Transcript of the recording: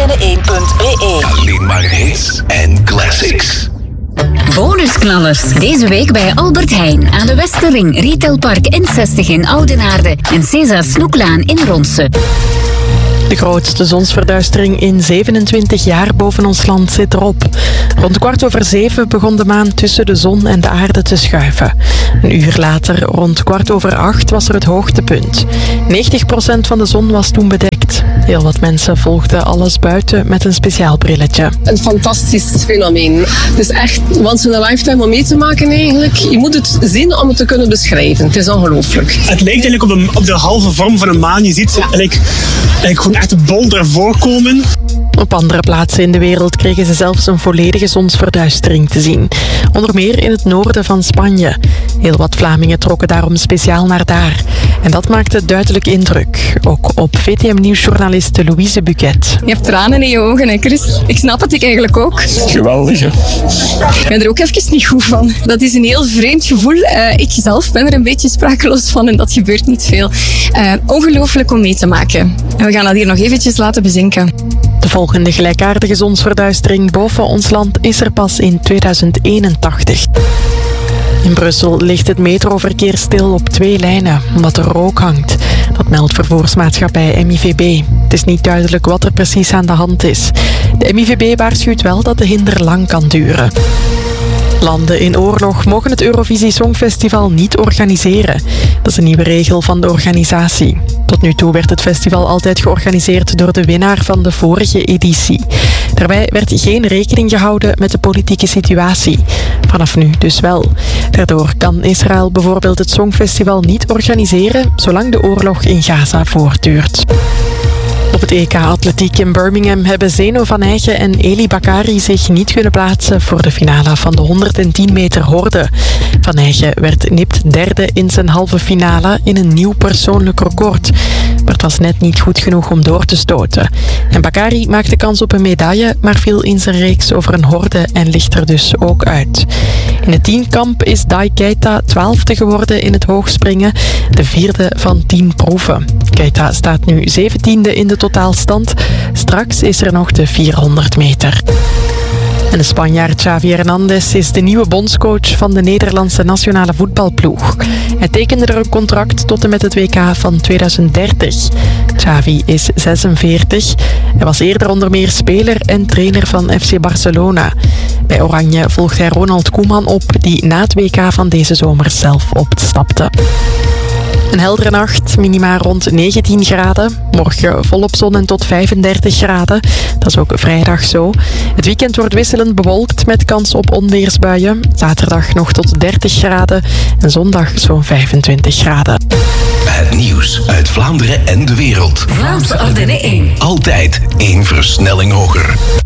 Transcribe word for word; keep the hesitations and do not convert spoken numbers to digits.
Ardenne één punt b e. Alleen maar hits en classics. Bonusknallers. Deze week bij Albert Heijn aan de Westerring, Retailpark N zestig in Oudenaarde en César Snoeklaan in Ronse. De grootste zonsverduistering in zevenentwintig jaar boven ons land zit erop. Rond kwart over zeven begon de maan tussen de zon en de aarde te schuiven. Een uur later, rond kwart over acht, was er het hoogtepunt. negentig procent van de zon was toen bedekt. Heel wat mensen volgden alles buiten met een speciaal brilletje. Een fantastisch fenomeen. Het is echt once in a lifetime om mee te maken eigenlijk. Je moet het zien om het te kunnen beschrijven. Het is ongelooflijk. Het lijkt eigenlijk op de, op de halve vorm van een maan. Je ziet eigenlijk, eigenlijk gewoon echt de bol ervoor komen. Op andere plaatsen in de wereld kregen ze zelfs een volledige zonsverduistering te zien. Onder meer in het noorden van Spanje. Heel wat Vlamingen trokken daarom speciaal naar daar. En dat maakte duidelijk indruk. Ook op V T M-nieuwsjournaliste Louise Buquet. Je hebt tranen in je ogen, hè Chris? Ik snap het, ik eigenlijk ook. Geweldig, hè? Ik ben er ook even niet goed van. Dat is een heel vreemd gevoel. Uh, ik zelf ben er een beetje sprakeloos van en dat gebeurt niet veel. Uh, ongelooflijk om mee te maken. En we gaan dat hier nog eventjes laten bezinken. De volgende gelijkaardige zonsverduistering boven ons land is er pas in tweeduizend eenentachtig. In Brussel ligt het metroverkeer stil op twee lijnen, omdat er rook hangt. Dat meldt vervoersmaatschappij M I V B. Het is niet duidelijk wat er precies aan de hand is. De M I V B waarschuwt wel dat de hinder lang kan duren. Landen in oorlog mogen het Eurovisie Songfestival niet organiseren. Dat is een nieuwe regel van de organisatie. Tot nu toe werd het festival altijd georganiseerd door de winnaar van de vorige editie. Daarbij werd geen rekening gehouden met de politieke situatie. Vanaf nu dus wel. Daardoor kan Israël bijvoorbeeld het Songfestival niet organiseren zolang de oorlog in Gaza voortduurt. Op het E K Atletiek in Birmingham hebben Zeno van Eygen en Elie Bakari zich niet kunnen plaatsen voor de finale van de honderdtien meter horde. Van Eygen werd nipt derde in zijn halve finale in een nieuw persoonlijk record. Maar het was net niet goed genoeg om door te stoten. En Bakari maakte kans op een medaille, maar viel in zijn reeks over een horde en ligt er dus ook uit. In het tienkamp is Dai Keita twaalfde geworden in het hoogspringen, de vierde van tien proeven. Keita staat nu zeventiende in de totaalstand. Straks is er nog de vierhonderd meter. En de Spanjaard Xavi Hernandez is de nieuwe bondscoach van de Nederlandse nationale voetbalploeg. Hij tekende er een contract tot en met het W K van tweeduizend dertig. Xavi is zesenveertig. Hij was eerder onder meer speler en trainer van F C Barcelona. Bij Oranje volgt hij Ronald Koeman op, die na het W K van deze zomer zelf opstapte. Een heldere nacht, minima rond negentien graden. Morgen volop zon en tot vijfendertig graden. Dat is ook vrijdag zo. Het weekend wordt wisselend bewolkt met kans op onweersbuien. Zaterdag nog tot dertig graden en zondag zo'n vijfentwintig graden. Het nieuws uit Vlaanderen en de wereld. Vlaams Ardenne één. Altijd één versnelling hoger.